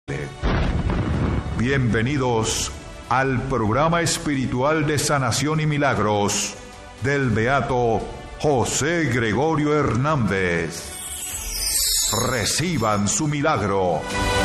Bienvenidos al programa espiritual de sanación y milagros del beato José Gregorio Hernández. Reciban su milagro.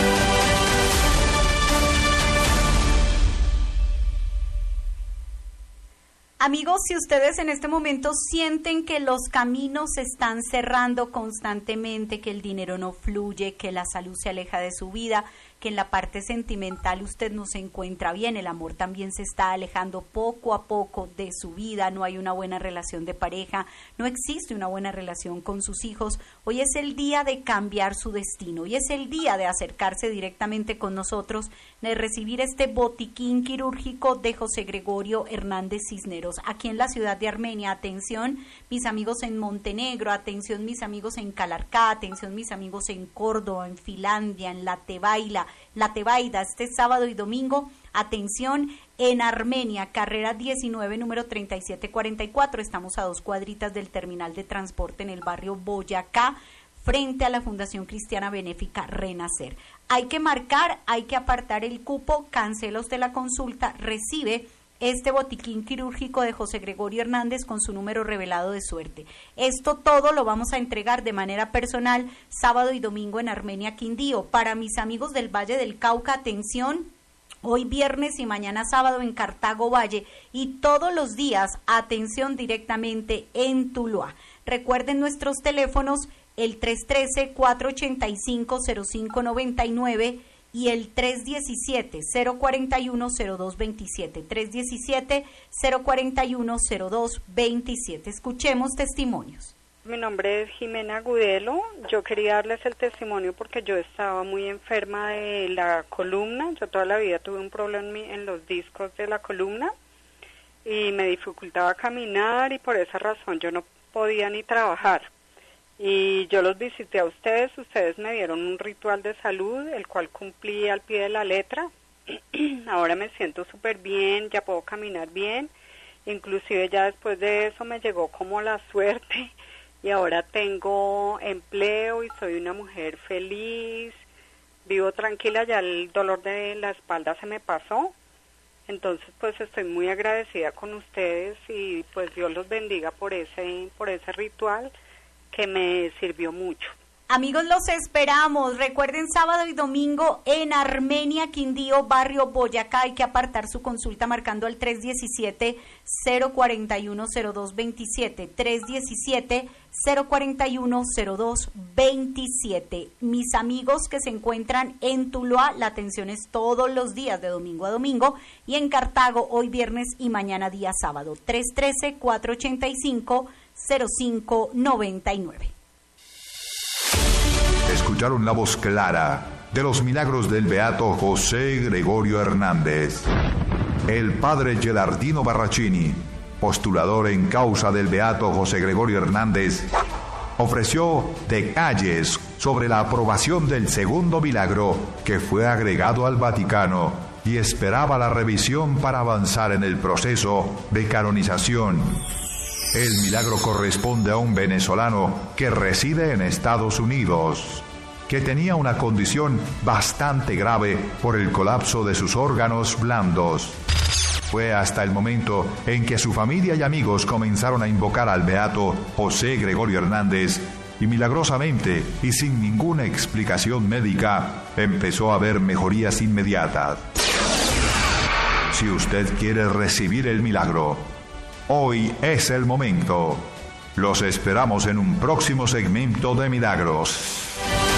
Amigos, si ustedes en este momento sienten que los caminos se están cerrando constantemente, que el dinero no fluye, que la salud se aleja de su vida, que en la parte sentimental usted no se encuentra bien, el amor también se está alejando poco a poco de su vida, no hay una buena relación de pareja, no existe una buena relación con sus hijos, hoy es el día de cambiar su destino, hoy es el día de acercarse directamente con nosotros, de recibir este botiquín quirúrgico de José Gregorio Hernández Cisneros, aquí en la ciudad de Armenia. Atención mis amigos en Montenegro, atención mis amigos en Calarcá, atención mis amigos en Córdoba, en Finlandia, en La Tebaida, este sábado y domingo, atención en Armenia, carrera 19, número 3744, estamos a 2 cuadritas del terminal de transporte en el barrio Boyacá, frente a la Fundación Cristiana Benéfica Renacer. Hay que marcar, hay que apartar el cupo, cancela usted la consulta, recibe este botiquín quirúrgico de José Gregorio Hernández con su número revelado de suerte. Esto todo lo vamos a entregar de manera personal sábado y domingo en Armenia, Quindío. Para mis amigos del Valle del Cauca, atención, hoy viernes y mañana sábado en Cartago Valle y todos los días, atención directamente en Tuluá. Recuerden nuestros teléfonos, el 313-485-0599 y el 317-041-0227, 317-041-0227. Escuchemos testimonios. Mi nombre es Jimena Gudelo. Yo quería darles el testimonio porque yo estaba muy enferma de la columna. Yo toda la vida tuve un problema en los discos de la columna y me dificultaba caminar y por esa razón yo no podía ni trabajar. Y yo los visité a ustedes me dieron un ritual de salud, el cual cumplí al pie de la letra. Ahora me siento súper bien, ya puedo caminar bien, inclusive ya después de eso me llegó como la suerte y ahora tengo empleo y soy una mujer feliz, vivo tranquila, ya el dolor de la espalda se me pasó. Entonces pues estoy muy agradecida con ustedes y pues Dios los bendiga por ese ritual que me sirvió mucho. Amigos, los esperamos. Recuerden, sábado y domingo en Armenia, Quindío, barrio Boyacá. Hay que apartar su consulta marcando al 317-041-0227. 317-041-0227. Mis amigos que se encuentran en Tuluá, la atención es todos los días de domingo a domingo. Y en Cartago, hoy viernes y mañana día sábado. 313-485-0599. Escucharon la voz clara de los milagros del beato José Gregorio Hernández. El padre Gelardino Barracini, postulador en causa del beato José Gregorio Hernández, ofreció detalles sobre la aprobación del segundo milagro que fue agregado al Vaticano y esperaba la revisión para avanzar en el proceso de canonización. El milagro corresponde a un venezolano que reside en Estados Unidos, que tenía una condición bastante grave por el colapso de sus órganos blandos. Fue hasta el momento en que su familia y amigos comenzaron a invocar al beato José Gregorio Hernández y milagrosamente y sin ninguna explicación médica empezó a ver mejorías inmediatas. Si usted quiere recibir el milagro, hoy es el momento. Los esperamos en un próximo segmento de Milagros.